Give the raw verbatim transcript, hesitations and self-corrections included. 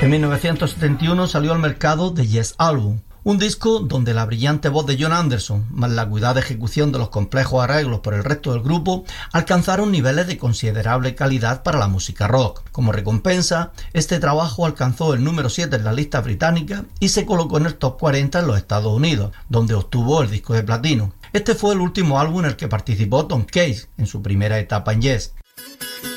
En mil novecientos setenta y uno salió al mercado The Yes Album, un disco donde la brillante voz de Jon Anderson, más la cuidada ejecución de los complejos arreglos por el resto del grupo, alcanzaron niveles de considerable calidad para la música rock. Como recompensa, este trabajo alcanzó el número siete en la lista británica y se colocó en el top cuarenta en los Estados Unidos, donde obtuvo el disco de platino. Este fue el último álbum en el que participó Tom Case en su primera etapa en Yes.